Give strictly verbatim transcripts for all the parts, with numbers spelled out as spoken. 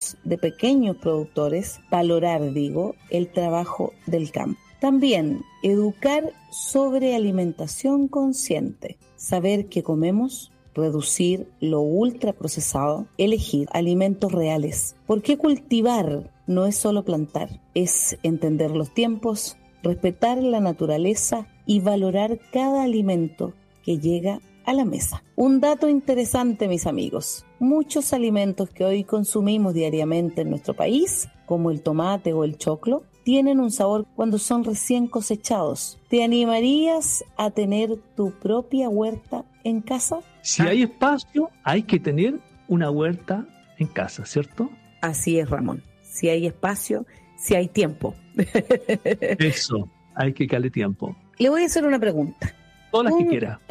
cientos de pequeños productores, valorar, digo, el trabajo del campo. También educar sobre alimentación consciente, saber qué comemos, reducir lo ultraprocesado, elegir alimentos reales. ¿Por qué cultivar no es solo plantar? Es entender los tiempos, respetar la naturaleza y valorar cada alimento que llega a la mesa. Un dato interesante, mis amigos. Muchos alimentos que hoy consumimos diariamente en nuestro país, como el tomate o el choclo, tienen un sabor cuando son recién cosechados. ¿Te animarías a tener tu propia huerta en casa? Si hay espacio, hay que tener una huerta en casa, ¿cierto? Así es, Ramón. Si hay espacio, si hay tiempo. Eso, hay que darle tiempo. Le voy a hacer una pregunta. Todas las que quiera.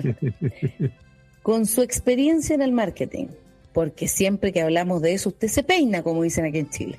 Con su experiencia en el marketing, porque siempre que hablamos de eso, usted se peina, como dicen aquí en Chile.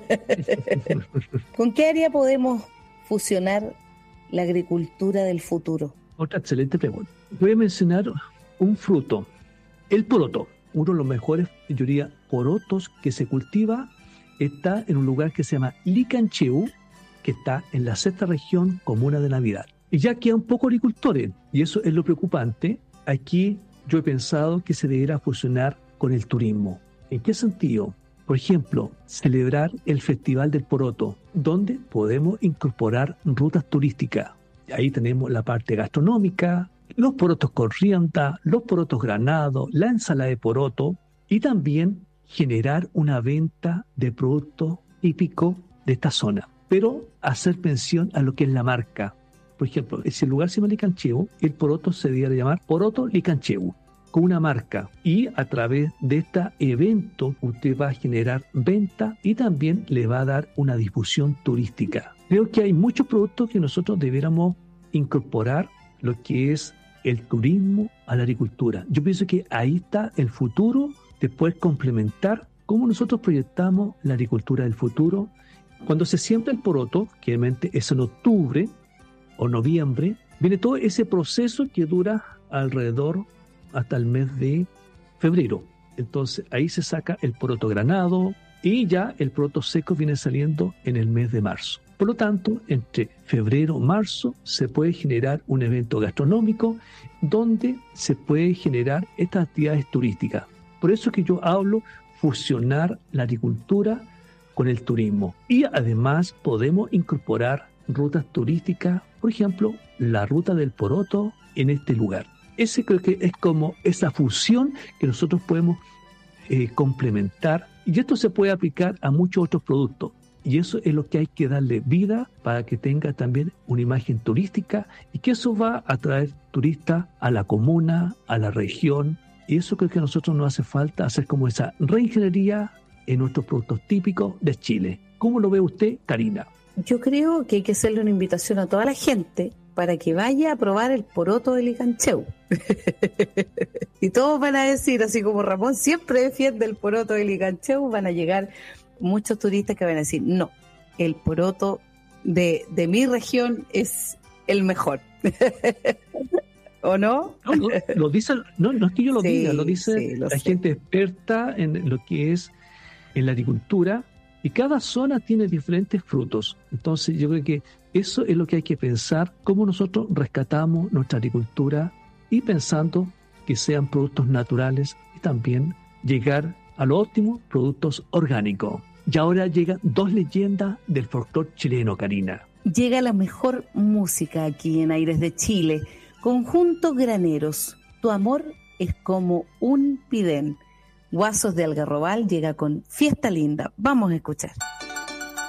¿Con qué área podemos fusionar la agricultura del futuro? Otra excelente pregunta. Voy a mencionar un fruto, el poroto, uno de los mejores, yo diría, porotos que se cultiva, está en un lugar que se llama Licancheu, que está en la sexta región comuna de Navidad. Y ya quedan pocos agricultores, y eso es lo preocupante. Aquí yo he pensado que se deberá fusionar con el turismo. ¿En qué sentido? Por ejemplo, celebrar el Festival del Poroto, donde podemos incorporar rutas turísticas. Ahí tenemos la parte gastronómica, los porotos con rienda, los porotos granados, la ensalada de poroto, y también generar una venta de productos típicos de esta zona. Pero hacer mención a lo que es la marca. Por ejemplo, si el lugar se llama Licancheu, el poroto se debería llamar Poroto Licancheu, con una marca. Y a través de este evento usted va a generar venta y también le va a dar una difusión turística. Creo que hay muchos productos que nosotros deberíamos incorporar lo que es el turismo a la agricultura. Yo pienso que ahí está el futuro de poder complementar cómo nosotros proyectamos la agricultura del futuro. Cuando se siembra el poroto, que realmente es en octubre o noviembre, viene todo ese proceso que dura alrededor hasta el mes de febrero. Entonces ahí se saca el poroto granado y ya el poroto seco viene saliendo en el mes de marzo. Por lo tanto, entre febrero y marzo se puede generar un evento gastronómico donde se puede generar estas actividades turísticas. Por eso es que yo hablo fusionar la agricultura con el turismo. Y además podemos incorporar rutas turísticas, por ejemplo, la ruta del poroto en este lugar. Ese creo que es como esa fusión que nosotros podemos eh, complementar, y esto se puede aplicar a muchos otros productos. Y eso es lo que hay que darle vida para que tenga también una imagen turística y que eso va a atraer turistas a la comuna, a la región. Y eso creo que a nosotros nos hace falta hacer como esa reingeniería en nuestros productos típicos de Chile. ¿Cómo lo ve usted, Karina? Yo creo que hay que hacerle una invitación a toda la gente para que vaya a probar el poroto de Licancheu. Y todos van a decir, así como Ramón siempre defiende el poroto de Licancheu, van a llegar muchos turistas que van a decir, no, el poroto de, de mi región es el mejor. ¿O no? No, no, lo dice, no, no es que yo lo sí, diga, lo dice sí, lo la sé. gente experta en lo que es en la agricultura, y cada zona tiene diferentes frutos. Entonces yo creo que eso es lo que hay que pensar, cómo nosotros rescatamos nuestra agricultura y pensando que sean productos naturales y también llegar a lo óptimo, productos orgánicos. Y ahora llegan dos leyendas del folclore chileno, Karina. Llega la mejor música aquí en Aires de Chile. Conjunto Graneros, tu amor es como un pidén. Guasos de Algarrobal llega con Fiesta Linda. Vamos a escuchar.